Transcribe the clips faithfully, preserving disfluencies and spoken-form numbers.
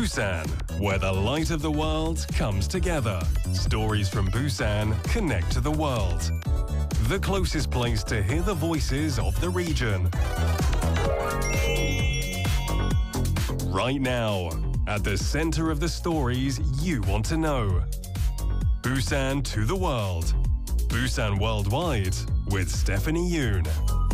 Busan, where the light of the world comes together. Stories from Busan connect to the world. The closest place to hear the voices of the region. Right now, at the center of the stories you want to know. Busan to the world. Busan Worldwide with Stephanie Yoon.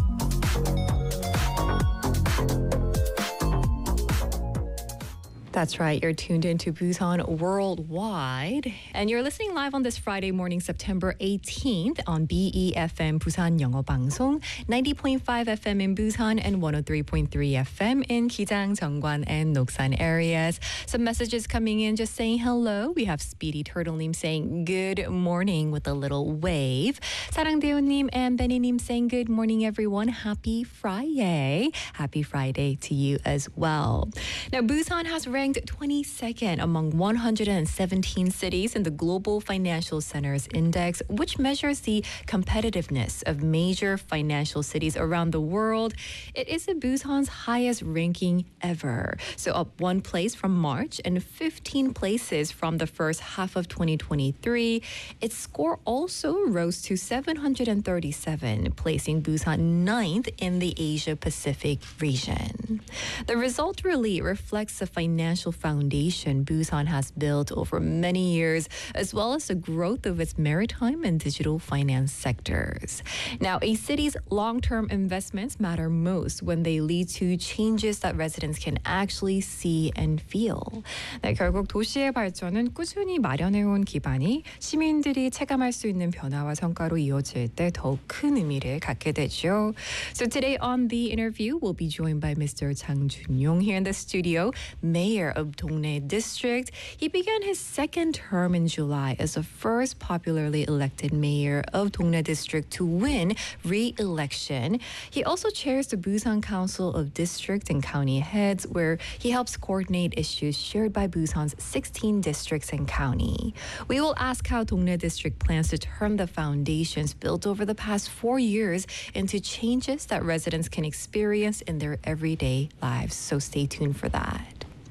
That's right, you're tuned into Busan Worldwide. And you're listening live on this Friday morning, September eighteenth on B E F M Busan 영어 방송, ninety point five F M in Busan and one oh three point three F M in Gijang, Jeongwan, and Noksan areas. Some messages coming in just saying hello. We have Speedy Turtle님 saying good morning with a little wave. 사랑대호님 and Benny님 saying good morning, everyone. Happy Friday. Happy Friday to you as well. Now, Busan has ranked twenty-second among one hundred seventeen cities in the Global Financial Centers Index, which measures the competitiveness of major financial cities around the world. It is Busan's highest ranking ever, so up one place from March and fifteen places from the first half of twenty twenty-three. Its score also rose to seven hundred thirty-seven, placing Busan ninth in the Asia-Pacific region. The result really reflects the financial foundation Busan has built over many years, as well as the growth of its maritime and digital finance sectors. Now, a city's long-term investments matter most when they lead to changes that residents can actually see and feel. 네, 결국 도시의 발전은 꾸준히 마련해온 기반이 시민들이 체감할 수 있는 변화와 성과로 이어질 때 더욱 큰 의미를 갖게 되죠. So today on the interview, we'll be joined by Mister Chang Jun-yong here in the studio, mayor of Dongnae District. He began his second term in July as the first popularly elected mayor of Dongnae District to win re-election. He also chairs the Busan Council of District and County Heads, where he helps coordinate issues shared by Busan's sixteen districts and county. We will ask how Dongnae District plans to turn the foundations built over the past four years into changes that residents can experience in their everyday lives. So stay tuned for that.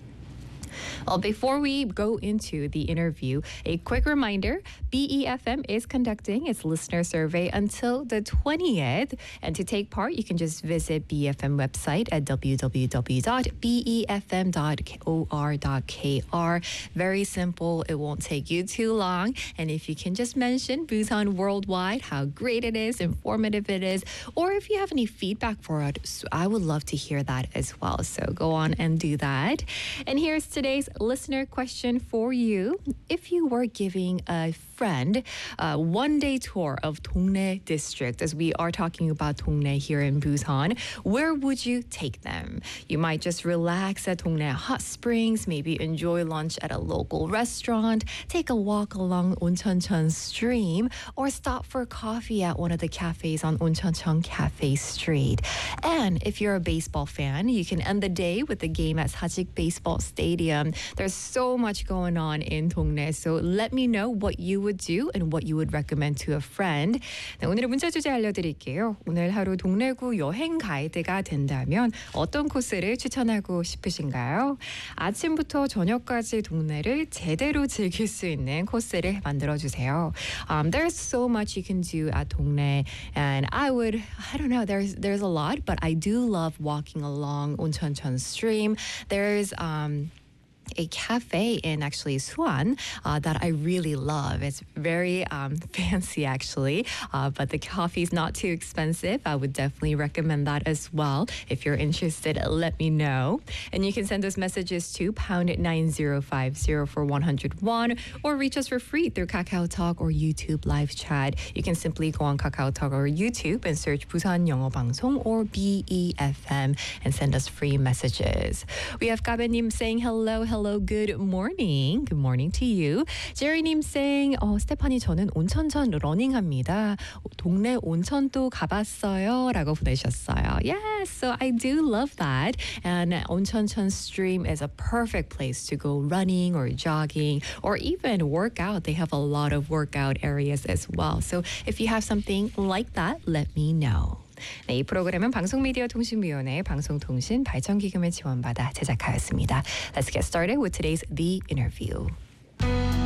Well, before we go into the interview, a quick reminder, B E F M is conducting its listener survey until the twentieth. And to take part, you can just visit B E F M website at w w w dot b e f m dot or dot k r. Very simple. It won't take you too long. And if you can just mention Busan Worldwide, how great it is, informative it is, or if you have any feedback for it, I would love to hear that as well. So go on and do that. And here's today's listener question for you. If you were giving a friend a one-day tour of Dongnae District, as we are talking about Dongnae here in Busan, where would you take them? You might just relax at Dongnae Hot Springs, maybe enjoy lunch at a local restaurant, take a walk along Oncheoncheon Stream, or stop for coffee at one of the cafes on Oncheoncheon Cafe Street. And if you're a baseball fan, you can end the day with a game at Sajik Baseball Stadium. There's so much going on in Dongnae, so let me know what you would do and what you would recommend to a friend. 네, 오늘의 문자 주제 알려드릴게요. 오늘 하루 동래구 여행 가이드가 된다면 어떤 코스를 추천하고 싶으신가요? 아침부터 저녁까지 동네를 제대로 즐길 수 있는 코스를 만들어주세요. Um, there's so much you can do at Dongnae, and I would, I don't know, there's there's a lot, but I do love walking along Oncheoncheon Stream. There's um. a cafe in actually Suan uh, that I really love. It's very um, fancy actually, uh, but the coffee is not too expensive. I would definitely recommend that as well. If you're interested, let me know. And you can send us messages to pound nine zero five zero for one hundred won, or reach us for free through Kakao Talk or YouTube live chat. You can simply go on Kakao Talk or YouTube and search Busan 영어 방송 or B E F M and send us free messages. We have 가베님 saying hello, hello, good morning. Good morning to you. 제리님 saying, 어, 스테파니 저는 온천천 러닝합니다. 동네 온천도 가봤어요. 라고 보내셨어요. Yes, so I do love that. And 온천천 stream is a perfect place to go running or jogging or even work out. They have a lot of workout areas as well. So if you have something like that, let me know. 네, 이 프로그램은 방송미디어통신위원회 방송통신 발전기금을 지원받아 제작하였습니다. Let's get started with today's The Interview.